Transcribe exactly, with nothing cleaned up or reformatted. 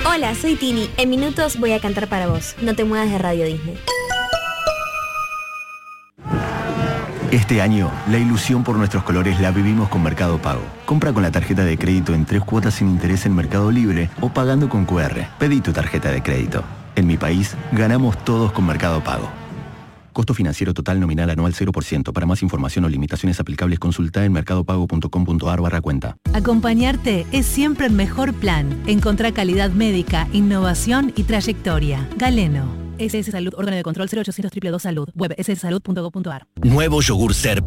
Hola, soy Tini. En minutos voy a cantar para vos. No te muevas de Radio Disney. Este año, la ilusión por nuestros colores la vivimos con Mercado Pago. Compra con la tarjeta de crédito en tres cuotas sin interés en Mercado Libre o pagando con cu erre. Pedí tu tarjeta de crédito. En mi país, ganamos todos con Mercado Pago. Costo financiero total nominal anual cero por ciento. Para más información o limitaciones aplicables, consulta en mercadopago punto com punto a r barra cuenta. Acompañarte es siempre el mejor plan. Encontrá calidad médica, innovación y trayectoria. Galeno. S S Salud, órgano de control cero ochocientos dos dos dos Salud. Web ss salud punto gob punto a r. Nuevo yogur Ser